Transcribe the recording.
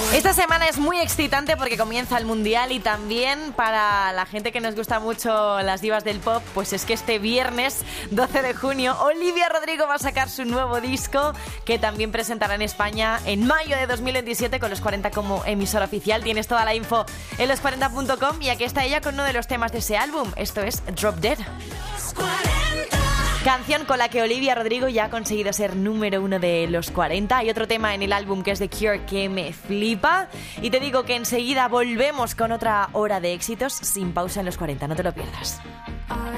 Esta semana es muy excitante porque comienza el Mundial y también para la gente que nos gusta mucho las divas del pop, pues es que este viernes 12 de junio Olivia Rodrigo va a sacar su nuevo disco que también presentará en España en mayo de 2027 con Los 40 como emisora oficial. Tienes toda la info en los40.com y aquí está ella con uno de los temas de ese álbum. Esto es Drop Dead. Canción con la que Olivia Rodrigo ya ha conseguido ser número 1 de los 40. Hay otro tema en el álbum que es The Cure que me flipa. Y te digo que enseguida volvemos con otra hora de éxitos sin pausa en los 40. No te lo pierdas.